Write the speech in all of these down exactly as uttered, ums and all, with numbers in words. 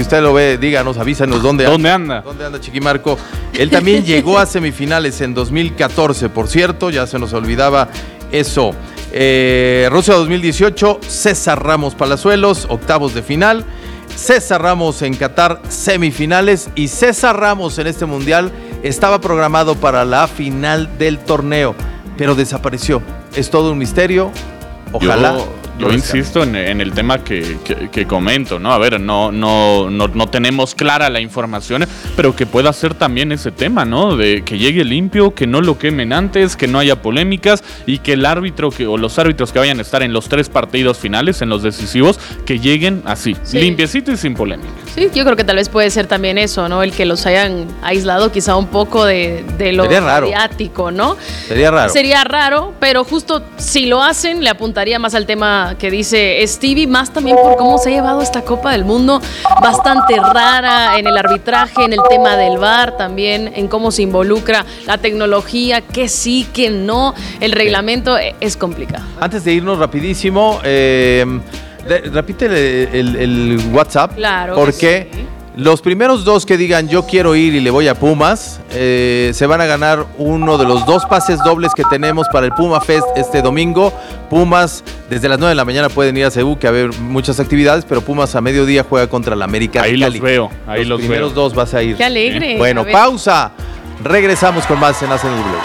usted lo ve, díganos, avísanos dónde anda. ¿Dónde anda? ¿Dónde anda Chiquimarco? Él también llegó a semifinales en dos mil catorce, por cierto, ya se nos olvidaba eso. Eh, Rusia dos mil dieciocho, César Ramos Palazuelos, octavos de final. César Ramos en Qatar, semifinales. Y César Ramos en este mundial estaba programado para la final del torneo, pero desapareció. Es todo un misterio. Ojalá. Yo, yo insisto en, en el tema que, que, que comento, ¿no? A ver, no, no, no, no tenemos clara la información, pero que pueda ser también ese tema, ¿no? De que llegue limpio, que no lo quemen antes, que no haya polémicas y que el árbitro que, o los árbitros que vayan a estar en los tres partidos finales, en los decisivos, que lleguen así, sí. limpiecito y sin polémica. Sí, yo creo que tal vez puede ser también eso, ¿no? El que los hayan aislado quizá un poco de, de lo mediático, ¿no? Sería raro. Sería raro, pero justo si lo hacen, le apuntaría más al tema que dice Stevie, más también por cómo se ha llevado esta Copa del Mundo, bastante rara en el arbitraje, en el tema del V A R también, en cómo se involucra la tecnología, que sí, que no, el reglamento es complicado. Antes de irnos rapidísimo, eh, de, repite el, el, el WhatsApp, claro, porque sí. Los primeros dos que digan yo quiero ir y le voy a Pumas, eh, se van a ganar uno de los dos pases dobles que tenemos para el Puma Fest este domingo. Pumas, desde las nueve de la mañana pueden ir a Cebu, que va a haber muchas actividades, pero Pumas a mediodía juega contra la América. Ahí los veo, ahí los, los primeros veo. dos vas a ir. Qué alegre. ¿Eh? Bueno, pausa. Regresamos con más en Haz en W.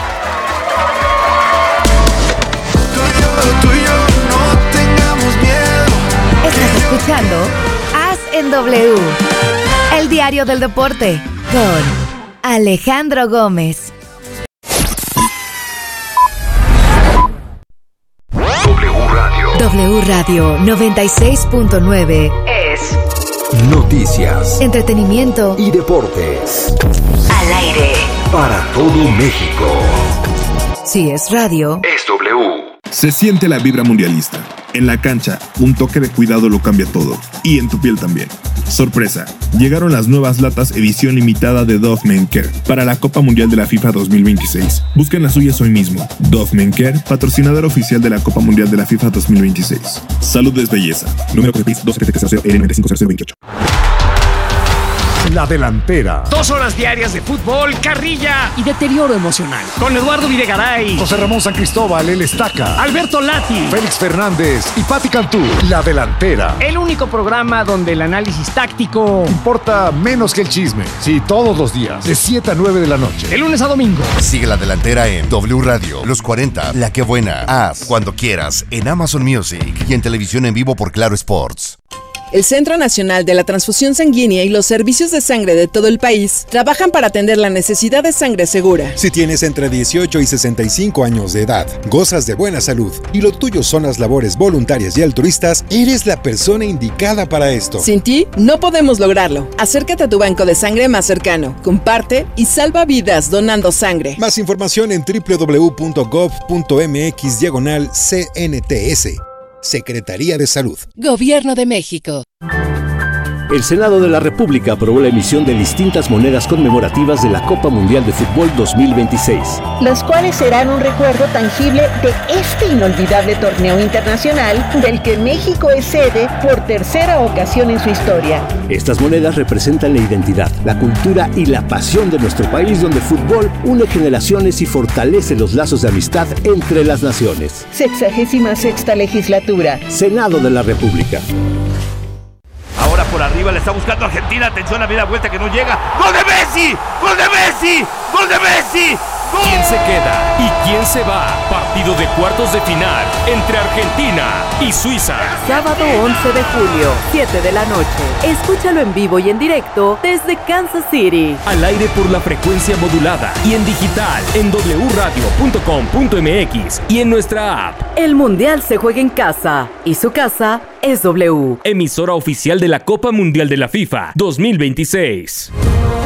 Estás escuchando Haz en W. El diario del deporte con Alejandro Gómez. W Radio. W Radio noventa y seis punto nueve es noticias, entretenimiento y deportes. Al aire. Para todo México. Si es radio, es W. Se siente la vibra mundialista. En la cancha, un toque de cuidado lo cambia todo. Y en tu piel también. Sorpresa, llegaron las nuevas latas edición limitada de Dove Men Care para la Copa Mundial de la FIFA dos mil veintiséis. Busquen las suyas hoy mismo. Dove Men Care, patrocinador oficial de la Copa Mundial de la FIFA dos mil veintiséis. Salud es belleza. Número Copepis dos siete cero N nueve cinco cero cero veintiocho. La delantera. Dos horas diarias de fútbol, carrilla y deterioro emocional. Con Eduardo Videgaray, José Ramón San Cristóbal, el Estaca, Alberto Lati, Félix Fernández y Pati Cantú. La delantera. El único programa donde el análisis táctico importa menos que el chisme. Sí, todos los días, de siete a nueve de la noche. De lunes a domingo. Sigue La Delantera en W Radio, Los cuarenta, La Que Buena, Haz, cuando quieras, en Amazon Music y en televisión en vivo por Claro Sports. El Centro Nacional de la Transfusión Sanguínea y los servicios de sangre de todo el país trabajan para atender la necesidad de sangre segura. Si tienes entre dieciocho y sesenta y cinco años de edad, gozas de buena salud y lo tuyo son las labores voluntarias y altruistas, eres la persona indicada para esto. Sin ti, no podemos lograrlo. Acércate a tu banco de sangre más cercano, comparte y salva vidas donando sangre. Más información en doble u doble u doble u punto gov punto m x diagonal C N T S. Secretaría de Salud. Gobierno de México. El Senado de la República aprobó la emisión de distintas monedas conmemorativas de la Copa Mundial de Fútbol dos mil veintiséis. Las cuales serán un recuerdo tangible de este inolvidable torneo internacional del que México es sede por tercera ocasión en su historia. Estas monedas representan la identidad, la cultura y la pasión de nuestro país, donde el fútbol une generaciones y fortalece los lazos de amistad entre las naciones. Sexagésima sexta legislatura. Senado de la República. Ahora por arriba le está buscando Argentina. Atención a media vuelta que no llega. ¡Gol de Messi! ¡Gol de Messi! ¡Gol de Messi! ¡Gol! ¿Quién se queda y quién se va? Partido de cuartos de final entre Argentina y Suiza. Sábado once de julio, siete de la noche. Escúchalo en vivo y en directo desde Kansas City. Al aire por la frecuencia modulada y en digital en doble u radio punto com punto m x y en nuestra app. El Mundial se juega en casa y su casa es W. Emisora oficial de la Copa Mundial de la FIFA dos mil veintiséis.